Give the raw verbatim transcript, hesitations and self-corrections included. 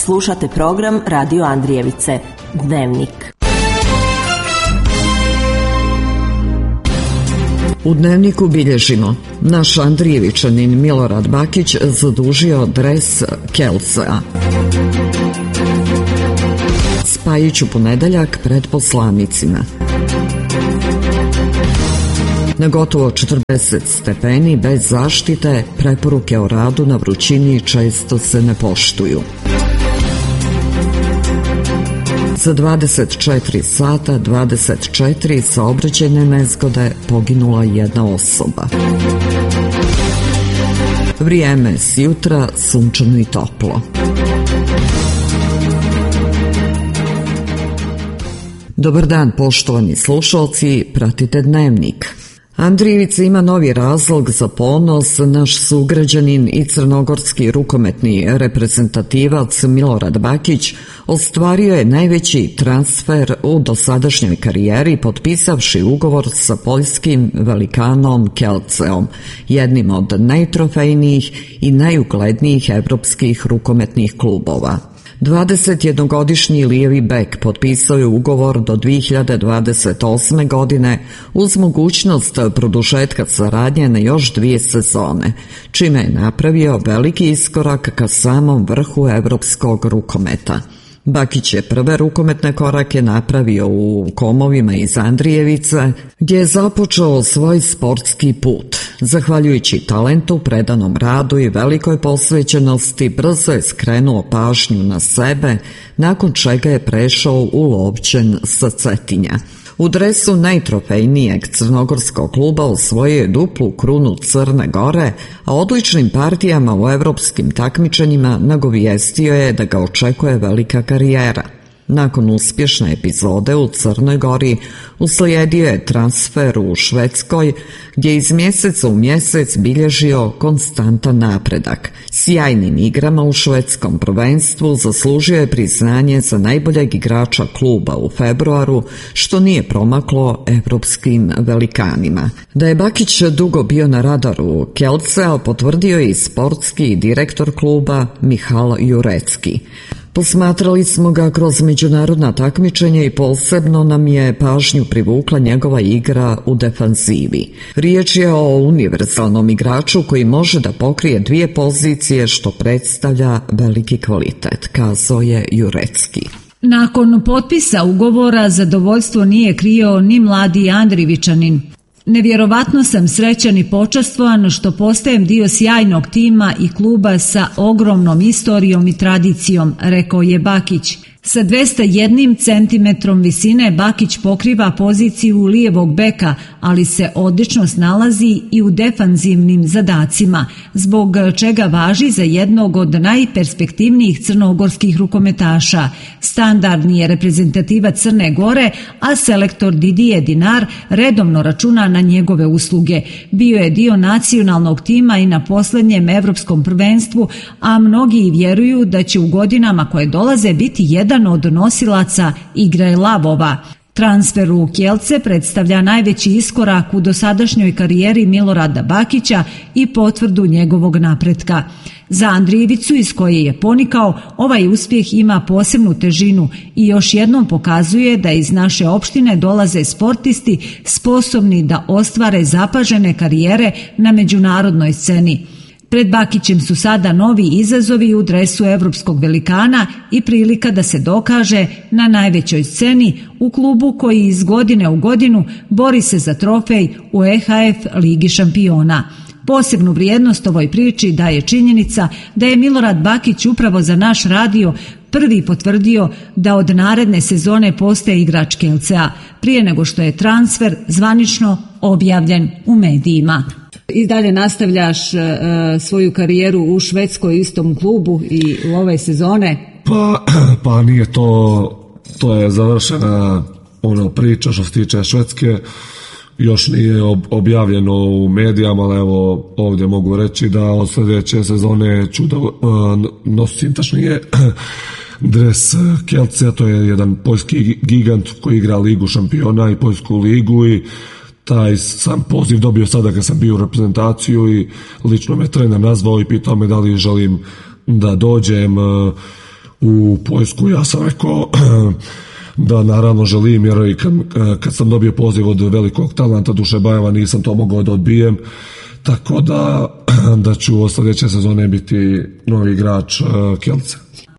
Slušate program Radio Andrijevice, Dnevnik. U Dnevniku bilježimo: naš Andrijevičanin Milorad Bakić zadužio dres Kielcea. Spajić u ponedeljak pred poslanicima. Na gotovo četrdeset stepeni bez zaštite, preporuke o radu na vrućini često se ne poštuju. Za dvadeset četiri sata, dvadeset četiri saobraćajne nezgode, poginula jedna osoba. Vrijeme s jutra sunčano i toplo. Dobar dan, poštovani slušalci, pratite Dnevnik. Andrijevica ima novi razlog za ponos. Naš sugrađanin i crnogorski rukometni reprezentativac Milorad Bakić ostvario je najveći transfer u dosadašnjoj karijeri potpisavši ugovor sa poljskim velikanom Kielceom, jednim od najtrofejnijih i najuglednijih evropskih rukometnih klubova. dvadesetjednogodišnji lijevi bek potpisao je ugovor do dvije hiljade dvadeset osme. godine uz mogućnost produžetka saradnje na još dvije sezone, čime je napravio veliki iskorak ka samom vrhu evropskog rukometa. Bakić je prve rukometne korake napravio u Komovima iz Andrijevice, gdje je započeo svoj sportski put. Zahvaljujući talentu, predanom radu i velikoj posvećenosti, brzo je skrenuo pažnju na sebe, nakon čega je prešao u Lovćen sa Cetinja. U dresu najtrofejnijeg crnogorskog kluba osvojio je duplu krunu Crne Gore, a odličnim partijama u evropskim takmičenjima nagovijestio je da ga očekuje velika karijera. Nakon uspješne epizode u Crnoj Gori uslijedio je transfer u Švedskoj, gdje iz mjeseca u mjesec bilježio konstantan napredak. Sjajnim igrama u švedskom prvenstvu zaslužio je priznanje za najboljeg igrača kluba u februaru, što nije promaklo evropskim velikanima. Da je Bakić dugo bio na radaru Kielcea potvrdio je i sportski direktor kluba Michal Jurecki. Posmatrali smo ga kroz međunarodna takmičenja i posebno nam je pažnju privukla njegova igra u defanzivi. Riječ je o univerzalnom igraču koji može da pokrije dvije pozicije, što predstavlja veliki kvalitet, kazao je Jurecki. Nakon potpisa ugovora zadovoljstvo nije krio ni mladi Andrijevičanin. Nevjerovatno sam srećan i počastvovan što postajem dio sjajnog tima i kluba sa ogromnom istorijom i tradicijom, rekao je Bakić. Sa dvesta jedan centimetrom visine Bakić pokriva poziciju lijevog beka, ali se odlično snalazi i u defanzivnim zadacima, zbog čega važi za jednog od najperspektivnijih crnogorskih rukometaša. Standardni je reprezentativac Crne Gore, a selektor Didier Dinar redovno računa na njegove usluge. Bio je dio nacionalnog tima i na posljednjem evropskom prvenstvu, a mnogi vjeruju da će u godinama koje dolaze biti jedan od nosilaca igre lavova. Transfer u Kielce predstavlja najveći iskorak u dosadašnjoj karijeri Milorada Bakića i potvrdu njegovog napretka. Za Andrijevicu, iz koje je ponikao, ovaj uspjeh ima posebnu težinu i još jednom pokazuje da iz naše opštine dolaze sportisti sposobni da ostvare zapažene karijere na međunarodnoj sceni. Pred Bakićem su sada novi izazovi u dresu evropskog velikana i prilika da se dokaže na najvećoj sceni u klubu koji iz godine u godinu bori se za trofej u E H F Ligi šampiona. Posebnu vrijednost ovoj priči daje činjenica da je Milorad Bakić upravo za naš radio prvi potvrdio da od naredne sezone postaje igrač Kielcea, prije nego što je transfer zvanično objavljen u medijima. I dalje nastavljaš uh, svoju karijeru u Švedskoj istom klubu i u ove sezone? Pa, pa nije to, to je završena ono priča što se tiče Švedske, još nije objavljeno u medijama, ali evo ovdje mogu reći da od sljedeće sezone ću da uh, nosim tačnije dres Kielcea, to je jedan poljski gigant koji igra Ligu šampiona i Poljsku ligu i taj sam poziv dobio sada kad sam bio u reprezentaciju i lično me trener nazvao i pitao me da li želim da dođem u Poljsku. Ja sam rekao da naravno želim, jer i kad, kad sam dobio poziv od velikog talenta Dušebajeva nisam to mogao da odbijem, tako da, da ću od sljedeće sezone biti novi igrač Kielce.